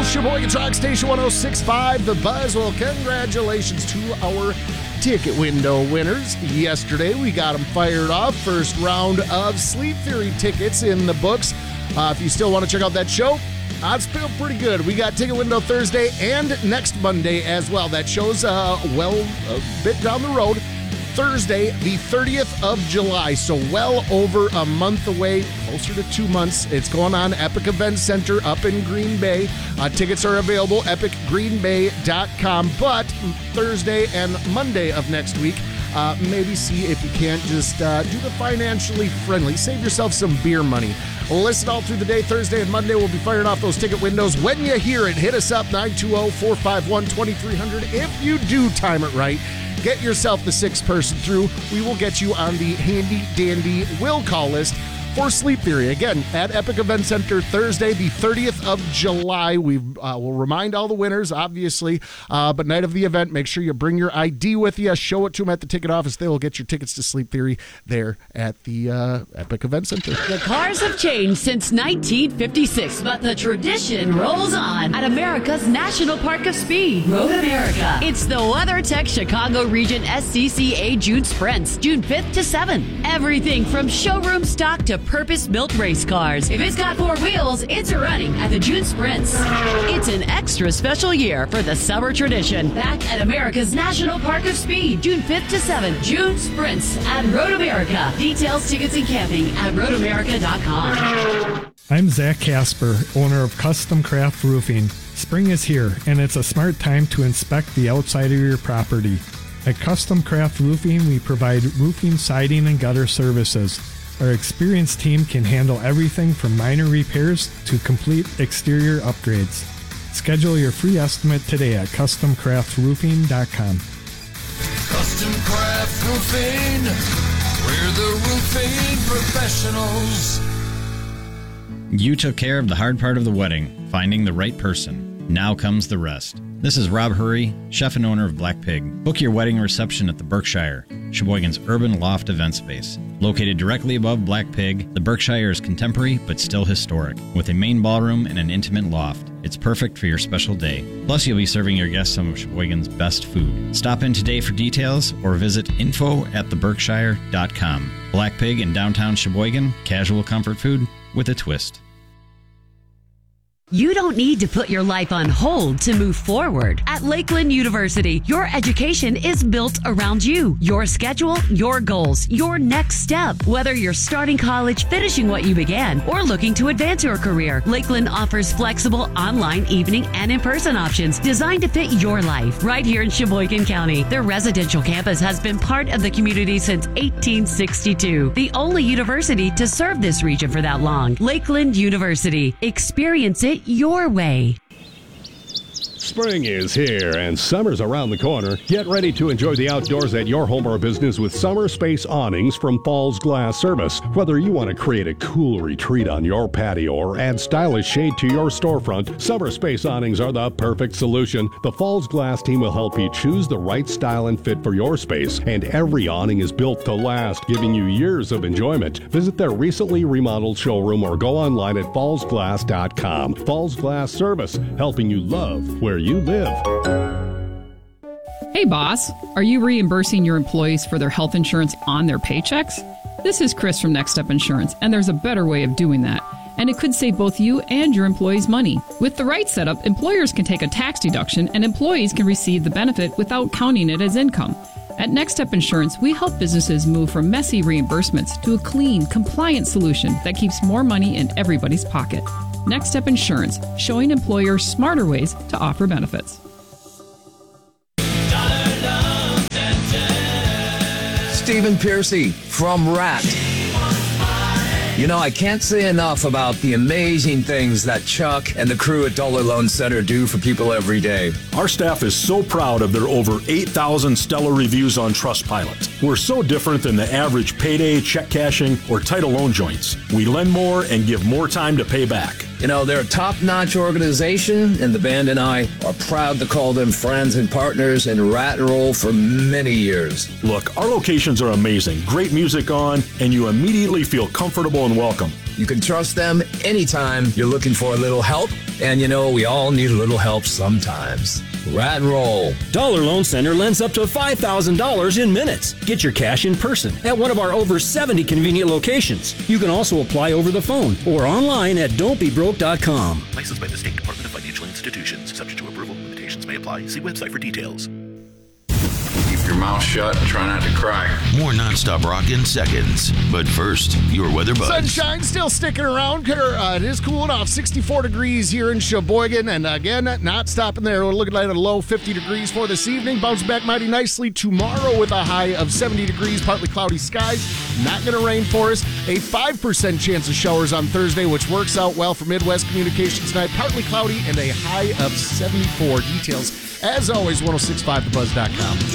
Sheboygan's Rock Station 106.5, The Buzz. Well, congratulations to our ticket window winners. Yesterday, we got them fired off. First round of Sleep Theory tickets in the books. If you still want to check out that show, odds feel pretty good. We got ticket window Thursday and next Monday as well. That show's a bit down the road. Thursday, the 30th of July, so well over a month away, closer to 2 months. It's going on Epic Event Center up in Green Bay. Tickets are available, epicgreenbay.com. But Thursday and Monday of next week, maybe see if you can't just do the financially friendly. Save yourself some beer money. Listen all through the day. Thursday and Monday, we'll be firing off those ticket windows. When you hear it, hit us up, 920-451-2300. If you do time it right, get yourself the 6-person through. We will get you on the handy-dandy will call list for Sleep Theory. Again, at Epic Event Center, Thursday, the 30th of July. We will remind all the winners, obviously, but night of the event, make sure you bring your ID with you. Show it to them at the ticket office. They will get your tickets to Sleep Theory there at the Epic Event Center. The cars have changed since 1956, but the tradition rolls on at America's National Park of Speed, Road America. It's the WeatherTech Chicago Region SCCA June Sprints, June 5th to 7th. Everything from showroom stock to purpose-built race cars. If it's got 4 wheels, it's running at the June Sprints. It's an extra special year for the summer tradition. Back at America's National Park of Speed, June 5th to 7th. June Sprints at Road America. Details, tickets, and camping at roadamerica.com. I'm Zach Casper, owner of Custom Craft Roofing. Spring is here, and it's a smart time to inspect the outside of your property. At Custom Craft Roofing, we provide roofing, siding, and gutter services. Our experienced team can handle everything from minor repairs to complete exterior upgrades. Schedule your free estimate today at CustomCraftRoofing.com. Custom Craft Roofing, we're the roofing professionals. You took care of the hard part of the wedding, finding the right person. Now comes the rest. This is Rob Hurry, chef and owner of Black Pig. Book your wedding reception at the Berkshire, Sheboygan's urban loft event space. Located directly above Black Pig, the Berkshire is contemporary but still historic, with a main ballroom and an intimate loft. It's perfect for your special day. Plus, you'll be serving your guests some of Sheboygan's best food. Stop in today for details or visit info@theberkshire.com. Black Pig in downtown Sheboygan, casual comfort food with a twist. You don't need to put your life on hold to move forward. At Lakeland University, your education is built around you, your schedule, your goals, your next step. Whether you're starting college, finishing what you began, or looking to advance your career, Lakeland offers flexible online, evening, and in-person options designed to fit your life. Right here in Sheboygan County, their residential campus has been part of the community since 1862. The only university to serve this region for that long. Lakeland University. Experience it your way. Spring is here and summer's around the corner. Get ready to enjoy the outdoors at your home or business with Summer Space awnings from Falls Glass Service. Whether you want to create a cool retreat on your patio or add stylish shade to your storefront, Summer Space awnings are the perfect solution. The Falls Glass team will help you choose the right style and fit for your space, and every awning is built to last, giving you years of enjoyment. Visit their recently remodeled showroom or go online at fallsglass.com. Falls Glass Service, helping you love where you live. Hey boss, are you reimbursing your employees for their health insurance on their paychecks? This is Chris from Next Step Insurance, and there's a better way of doing that. And it could save both you and your employees money. With the right setup, employers can take a tax deduction and employees can receive the benefit without counting it as income. At Next Step Insurance, we help businesses move from messy reimbursements to a clean, compliant solution that keeps more money in everybody's pocket. Next Step Insurance, showing employers smarter ways to offer benefits. Stephen Piercy from RAT. You know, I can't say enough about the amazing things that Chuck and the crew at Dollar Loan Center do for people every day. Our staff is so proud of their over 8,000 stellar reviews on Trustpilot. We're so different than the average payday, check cashing, or title loan joints. We lend more and give more time to pay back. You know, they're a top-notch organization, and the band and I are proud to call them friends and partners in Rat and Roll for many years. Look, our locations are amazing. Great music on, and you immediately feel comfortable and welcome. You can trust them anytime you're looking for a little help. And you know, we all need a little help sometimes. Rat and Roll. Dollar Loan Center lends up to $5,000 in minutes. Get your cash in person at one of our over 70 convenient locations. You can also apply over the phone or online at don'tbebroke.com. Licensed by the State Department of Financial Institutions. Subject to approval. Limitations may apply. See website for details. Keep your mouth shut and try not to cry. More nonstop rock in seconds. But first, your weather buzz. Sunshine still sticking around. It is cooling off. 64 degrees here in Sheboygan. And again, not stopping there. We're looking at a low 50 degrees for this evening. Bounce back mighty nicely tomorrow with a high of 70 degrees. Partly cloudy skies. Not going to rain for us. A 5% chance of showers on Thursday, which works out well for Midwest Communications tonight. Partly cloudy and a high of 74. Details, as always, 1065thebuzz.com.